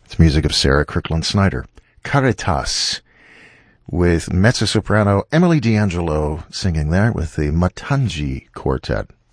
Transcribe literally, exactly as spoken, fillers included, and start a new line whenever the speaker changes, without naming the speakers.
It's music of Sarah Kirkland Snyder. Caritas, with mezzo-soprano Emily D'Angelo singing there with the Matangi Quartet.